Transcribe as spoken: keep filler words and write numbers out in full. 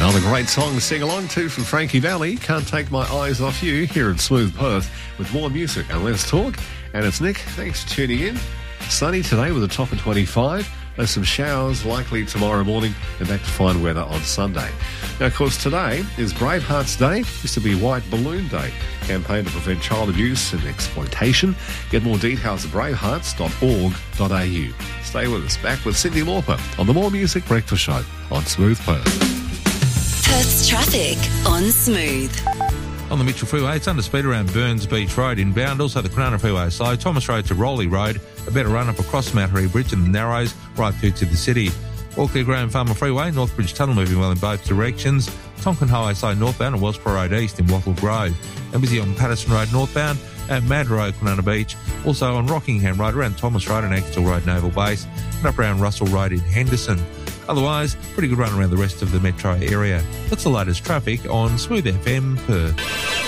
Another great song to sing along to from Frankie Valli. Can't Take My Eyes Off You here in Smooth Perth with more music and less talk. And it's Nick. Thanks for tuning in. Sunny today with a top of twenty-five. There's some showers likely tomorrow morning and back to fine weather on Sunday. Now, of course, today is Bravehearts Day. Used to be White Balloon Day. Campaign to prevent child abuse and exploitation. Get more details at bravehearts dot org dot a u. Stay with us. Back with Cindy Lauper on the More Music Breakfast Show on Smooth Perth. Perth's traffic on Smooth. On the Mitchell Freeway, it's under speed around Burns Beach Road inbound. Also, the Cronulla Freeway slow. Thomas Road to Rowley Road. A better run up across the Mattery Bridge and the Narrows right through to the city. Auckland Graham Farmer Freeway, Northbridge Tunnel moving well in both directions. Tonkin Highway slow northbound and Wellsborough Road east in Wattle Grove. And busy on Patterson Road northbound at Mad Road, Cronulla Beach. Also on Rockingham Road around Thomas Road and Axtell Road Naval Base. And up around Russell Road in Henderson. Otherwise, pretty good run around the rest of the metro area. That's the latest traffic on Smooth F M Perth.